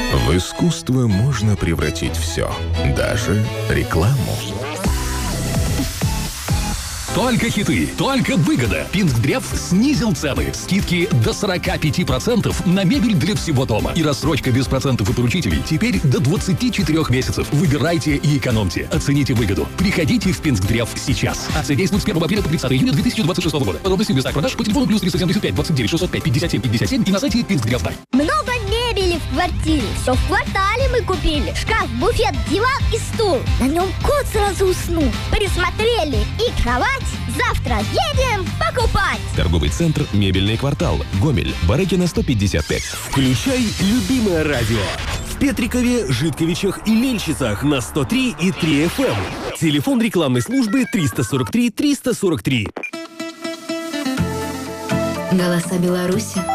В искусство можно превратить все, даже рекламу. Только хиты, только выгода. Пинсдрев снизил цены. Скидки до 45% на мебель для всего дома. И рассрочка без процентов и поручителей теперь до 24 месяцев. Выбирайте и экономьте. Оцените выгоду. Приходите в Пинсдрев сейчас. Акция действует с 1 апреля по 30 июня 2026 года. Подробности в местах продаж по телефону +375 29 605 57 57 и на сайте Пинсдрев. Много мебели в квартире. Все в квартале мы купили. Шкаф, буфет, диван и стул. На нем кот сразу уснул. Присмотрели. И кровать. Завтра едем покупать. Торговый центр «Мебельный квартал». Гомель. Барыкина, 155. Включай любимое радио. В Петрикове, Житковичах и Мельчицах на 103,3 FM. Телефон рекламной службы 343 343. Голоса Беларуси.